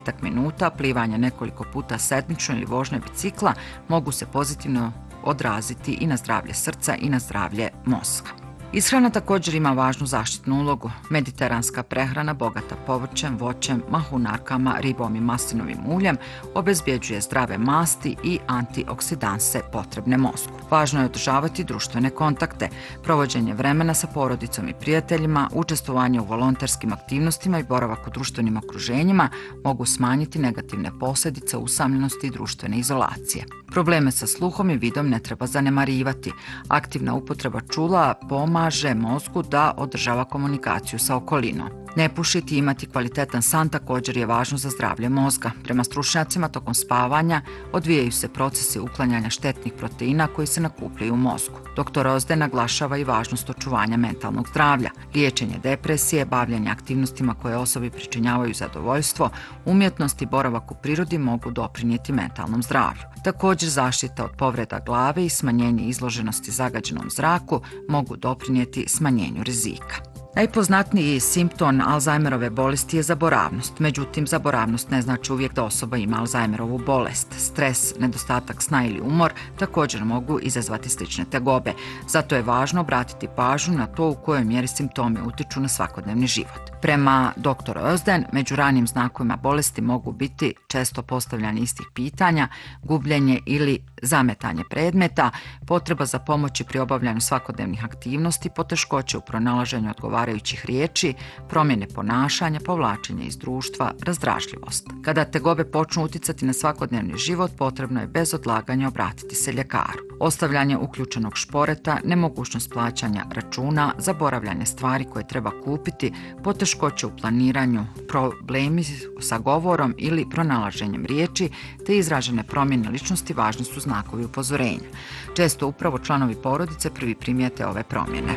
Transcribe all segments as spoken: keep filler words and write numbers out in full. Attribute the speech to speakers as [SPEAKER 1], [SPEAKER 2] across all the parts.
[SPEAKER 1] minuta, plivanja nekoliko puta sedmično ili vožnja bicikla mogu se pozitivno odraziti i na zdravlje srca i na zdravlje mozga. Ishrana također ima važnu zaštitnu ulogu. Mediteranska prehrana bogata povrćem, voćem, mahunarkama, ribom i maslinovim uljem obezbjeđuje zdrave masti i antioksidanse potrebne mozgu. Važno je održavati društvene kontakte, provođenje vremena sa porodicom i prijateljima, učestvovanje u volonterskim aktivnostima i boravak u društvenim okruženjima mogu smanjiti negativne posljedice usamljenosti i društvene izolacije. Probleme sa sluhom i vidom ne treba zanemarivati. Aktivna upotreba čula pomaže mozgu da održava komunikaciju sa okolinom. Ne pušiti i imati kvalitetan san također je važno za zdravlje mozga. Prema stručnjacima, tokom spavanja odvijaju se procesi uklanjanja štetnih proteina koji se nakupljaju u mozgu. doktor Ozden naglašava i važnost očuvanja mentalnog zdravlja. Liječenje depresije, bavljanje aktivnostima koje osobi pričinjavaju zadovoljstvo, umjetnost i boravak u prirodi mogu doprinijeti mentalnom zdravlju. Također, zaštita od povreda glave i smanjenje izloženosti zagađenom zraku mogu doprinijeti smanjenju rizika. Najpoznatniji simptom Alzheimerove bolesti je zaboravnost. Međutim, zaboravnost ne znači uvijek da osoba ima Alzheimerovu bolest. Stres, nedostatak sna ili umor također mogu izazvati slične tegobe. Zato je važno obratiti pažnju na to u kojoj mjeri simptomi utiču na svakodnevni život. Prema doktor Ozden, među ranim znakovima bolesti mogu biti često postavljanje istih pitanja, gubljenje ili zametanje predmeta, potreba za pomoći pri obavljanju svakodnevnih aktivnosti, poteškoće u pronalaženju odgovarajućih riječi, promjene ponašanja, povlačenje iz društva, razdražljivost. Kada tegobe počnu uticati na svakodnevni život, potrebno je bez odlaganja obratiti se ljekaru. Ostavljanje uključenog šporeta, nemogućnost plaćanja računa, zaboravljanje stvari koje treba kupiti, poteškoće u planiranju, problemi sa govorom ili pronalaženjem riječi, te izražene promjene ličnosti važni su znakovi upozorenja. Često upravo članovi porodice prvi primijete ove promjene.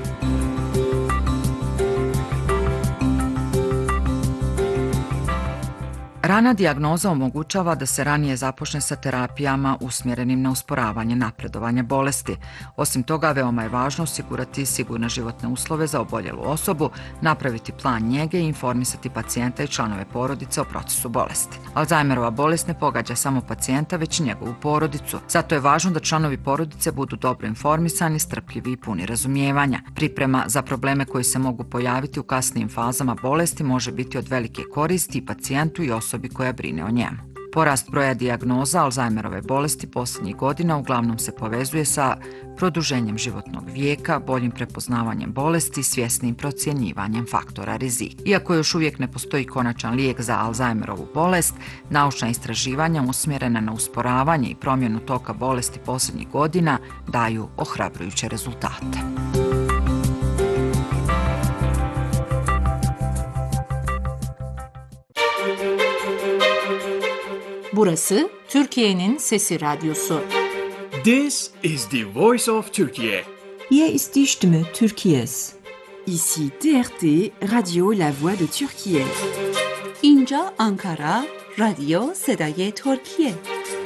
[SPEAKER 1] Rana dijagnoza omogućava da se ranije započne sa terapijama usmjerenim na usporavanje napredovanja bolesti. Osim toga, veoma je važno osigurati sigurne životne uslove za oboljelu osobu, napraviti plan njege i informisati pacijenta i članove porodice o procesu bolesti. Alzheimerova bolest ne pogađa samo pacijenta, već i njegovu porodicu. Zato je važno da članovi porodice budu dobro informisani, strpljivi i puni razumijevanja. Priprema za probleme koji se mogu pojaviti u kasnijim fazama bolesti može biti od velike koristi i pacijentu i osobi koja brine o njemu. Porast broja dijagnoza Alzheimerove bolesti posljednjih godina uglavnom se povezuje sa produženjem životnog vijeka, boljim prepoznavanjem bolesti i svjesnim procjenjivanjem faktora rizika. Iako još uvijek ne postoji konačan lijek za Alzheimerovu bolest, naučna istraživanja usmjerena na usporavanje i promjenu toka bolesti posljednjih godina daju ohrabrujuće rezultate.
[SPEAKER 2] Burası Türkiye'nin Sesi Radyosu.
[SPEAKER 3] This is the voice of Turkey.
[SPEAKER 4] Hier ist die Stimme Türkiye's.
[SPEAKER 5] Ici T R T, Radio La Voix de Türkiye.
[SPEAKER 2] اینجا Ankara, راديو صدای ترکیه.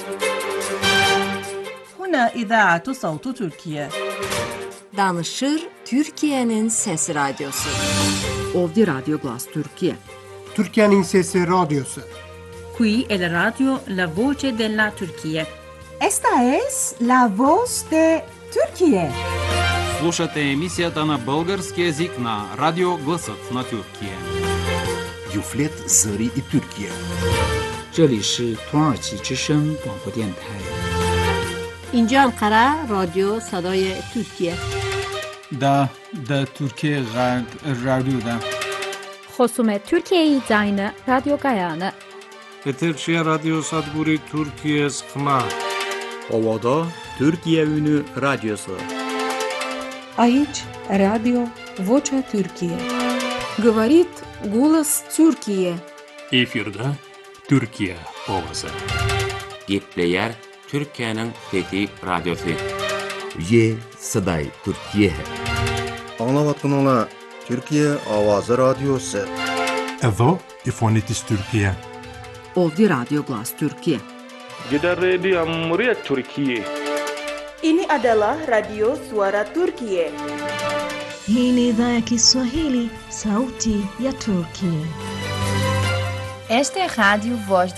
[SPEAKER 6] هنا إذاعة صوت تركيا.
[SPEAKER 2] Danışır Türkiye'nin Sesi Radyosu.
[SPEAKER 1] Ovdje Radio Glas Türkiye.
[SPEAKER 7] Türkiye'nin Sesi Radyosu.
[SPEAKER 6] Qui è la radio La Voce della Turchia.
[SPEAKER 4] Esta es la voz de Turquía.
[SPEAKER 8] Слушате емисията на български език на Радио Гласът на Türkiye.
[SPEAKER 9] Юфлет Зări и Türkiye.
[SPEAKER 10] 这里是土耳其之声广播电台。
[SPEAKER 2] اینجا Ankara, رادیو صدای ترکیه.
[SPEAKER 11] دا دا Türkiye رادیو.
[SPEAKER 12] خصوم Türkiye زاین رادیو گایانه.
[SPEAKER 13] Eterçe Radyo Sadguri Türkiye Skma.
[SPEAKER 14] Ovada Türkiye Ünü Radyosu.
[SPEAKER 4] Aici Radio Vocea Türkiye.
[SPEAKER 5] Говорит голос Türkiye.
[SPEAKER 13] Efirde Türkiye ovası.
[SPEAKER 15] Gepleyer Türkiye'nin Fethi Radyosu.
[SPEAKER 9] Ye Saday Türkiye.
[SPEAKER 16] Anlavatkanlar Türkiye Avazı Radyosu.
[SPEAKER 17] Evo İfonitis Türkiye.
[SPEAKER 1] Ovdje Radio Glas Türkiye.
[SPEAKER 18] Jedar Radio Amuriat Türkiye.
[SPEAKER 19] Ini adalah Radio Suara Turkiye.
[SPEAKER 20] Hii ni idhaa ya Kiswahili, sauti ya Turkiye. Esta é a Rádio Voz